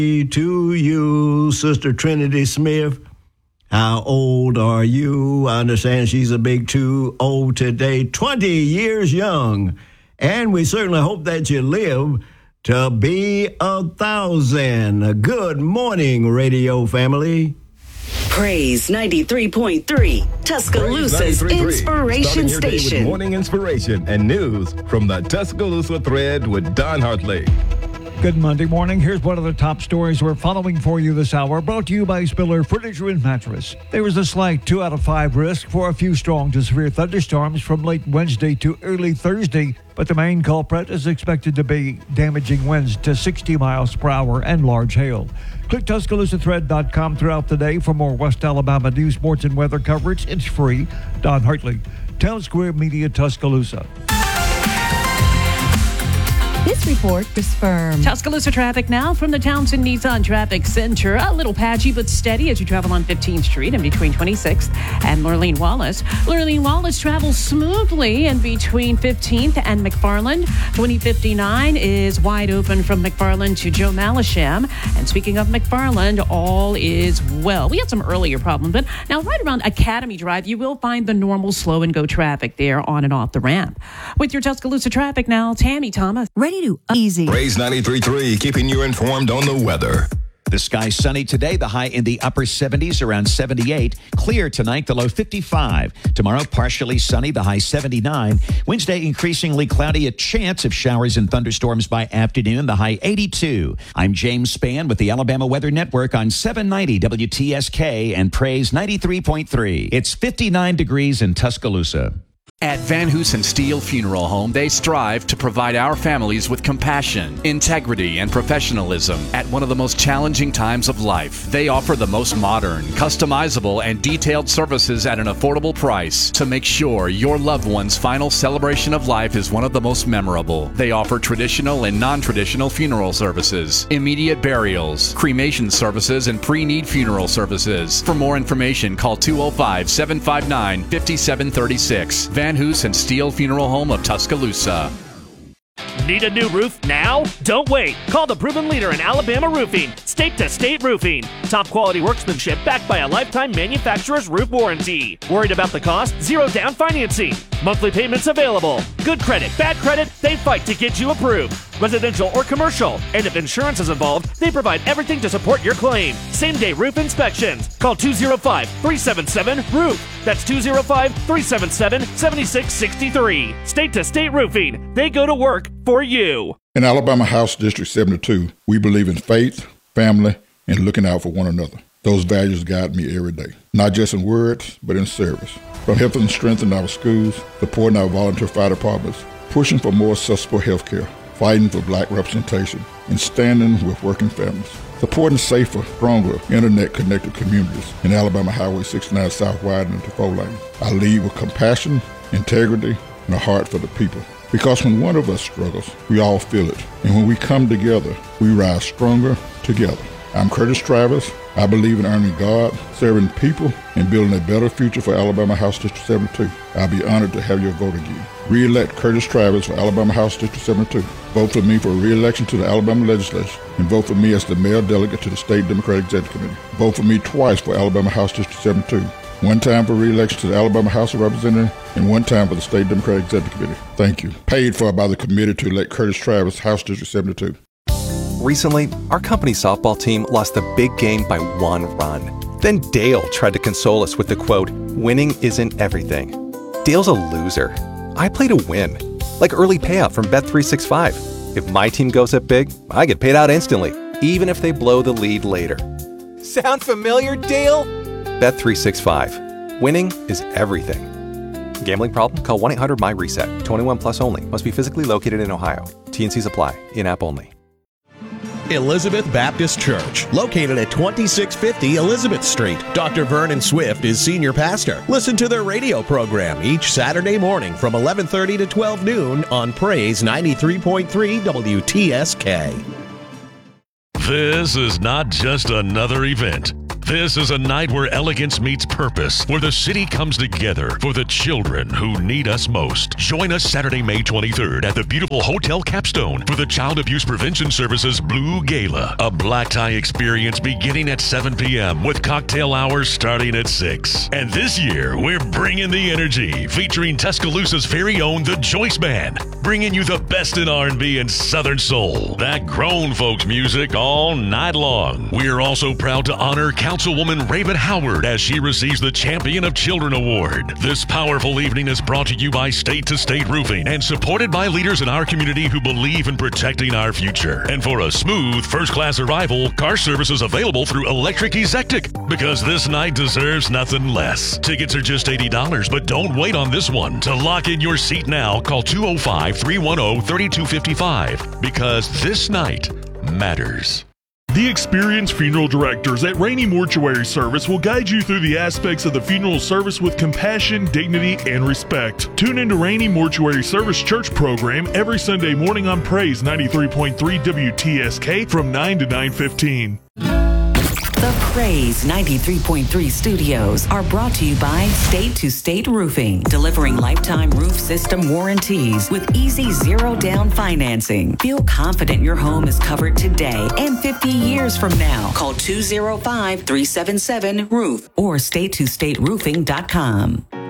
To you, Sister Trinity Smith. How old are you? I understand she's a big 2-0 today, 20 years young. And we certainly hope that you live to be 1,000. Good morning, radio family. Praise 93.3, Tuscaloosa's inspiration station. With morning inspiration and news from the Tuscaloosa Thread with Don Hartley. Good Monday morning. Here's one of the top stories we're following for you this hour, brought to you by Spiller Furniture and Mattress. There was a slight 2 out of 5 risk for a few strong to severe thunderstorms from late Wednesday to early Thursday, but the main culprit is expected to be damaging winds to 60 miles per hour and large hail. Click TuscaloosaThread.com throughout the day for more West Alabama news, sports, and weather coverage. It's free. Don Hartley, Town Square Media, Tuscaloosa. This report is firm. Tuscaloosa traffic now from the Townsend Nissan Traffic Center. A little patchy but steady as you travel on 15th Street in between 26th and Lurleen Wallace. Lurleen Wallace travels smoothly in between 15th and McFarland. 2059 is wide open from McFarland to Joe Malisham. And speaking of McFarland, all is well. We had some earlier problems, but now right around Academy Drive, you will find the normal slow and go traffic there on and off the ramp. With your Tuscaloosa traffic now, Tammy Thomas. Ready to easy. Praise 93.3, keeping you informed on the weather. The sky sunny today, the high in the upper 70s, around 78. Clear tonight, the low 55. Tomorrow, partially sunny, the high 79. Wednesday, increasingly cloudy, a chance of showers and thunderstorms by afternoon, the high 82. I'm James Spann with the Alabama Weather Network on 790 WTSK and Praise 93.3. It's 59 degrees in Tuscaloosa. At Van Hoosen Steel Funeral Home, they strive to provide our families with compassion, integrity, and professionalism at one of the most challenging times of life. They offer the most modern, customizable, and detailed services at an affordable price to make sure your loved one's final celebration of life is one of the most memorable. They offer traditional and non-traditional funeral services, immediate burials, cremation services, and pre-need funeral services. For more information, call 205-759-5736. Van Hoosen Steel Funeral Home of Tuscaloosa. Need a new roof now? Don't wait. Call the proven leader in Alabama roofing, State to State Roofing. Top quality workmanship backed by a lifetime manufacturer's roof warranty. Worried about the cost? Zero down financing. Monthly payments available. Good credit, bad credit, they fight to get you approved. Residential or commercial. And if insurance is involved, they provide everything to support your claim. Same-day roof inspections. Call 205-377-ROOF. That's 205-377-7663. State to State Roofing. They go to work for you. In Alabama House District 72, we believe in faith, family, and looking out for one another. Those values guide me every day, not just in words, but in service. From helping strengthen our schools, supporting our volunteer fire departments, pushing for more accessible health care, fighting for black representation, and standing with working families, supporting safer, stronger, internet-connected communities in Alabama Highway 69 South widening to 4 lanes. I lead with compassion, integrity, and a heart for the people. Because when one of us struggles, we all feel it. And when we come together, we rise stronger together. I'm Curtis Travis. I believe in earning God, serving people, and building a better future for Alabama House District 72. I'll be honored to have your vote again. Re-elect Curtis Travis for Alabama House District 72. Vote for me for re-election to the Alabama Legislature, and vote for me as the mayor delegate to the State Democratic Executive Committee. Vote for me twice for Alabama House District 72. One time for re-election to the Alabama House of Representatives, and one time for the State Democratic Executive Committee. Thank you. Paid for by the committee to elect Curtis Travis, House District 72. Recently, our company softball team lost the big game by 1 run. Then Dale tried to console us with the quote, "Winning isn't everything." Dale's a loser. I play to win, like early payout from Bet365. If my team goes up big, I get paid out instantly, even if they blow the lead later. Sound familiar, Dale? Bet365. Winning is everything. Gambling problem? Call 1-800-MY-RESET. 21 plus only. Must be physically located in Ohio. T&Cs apply. In-app only. Elizabeth Baptist Church, located at 2650 Elizabeth Street. Dr. Vernon Swift is senior pastor. Listen to their radio program each Saturday morning from 11:30 to 12 noon on Praise 93.3 WTSK. This is not just another event. This is a night where elegance meets purpose, where the city comes together for the children who need us most. Join us Saturday, May 23rd at the beautiful Hotel Capstone for the Child Abuse Prevention Service's Blue Gala, a black tie experience beginning at 7 p.m. with cocktail hours starting at 6. And this year, we're bringing the energy, featuring Tuscaloosa's very own The Joyce Band, bringing you the best in R&B and Southern Soul. That grown folks music all night long. We're also proud to honor Councilwoman Raven Howard as she receives the Champion of Children Award. This powerful evening is brought to you by State to State Roofing and supported by leaders in our community who believe in protecting our future. And for a smooth first-class arrival, car service is available through Electric Ezectic, because this night deserves nothing less. Tickets are just $80, but don't wait on this one. To lock in your seat now, call 205-310-3255, because this night matters. The experienced funeral directors at Rainey Mortuary Service will guide you through the aspects of the funeral service with compassion, dignity, and respect. Tune into Rainey Mortuary Service Church program every Sunday morning on Praise 93.3 WTSK from 9 to 9:15. The Praise 93.3 studios are brought to you by State to State Roofing, delivering lifetime roof system warranties with easy zero-down financing. Feel confident your home is covered today and 50 years from now. Call 205-377-ROOF or StatetoStateRoofing.com.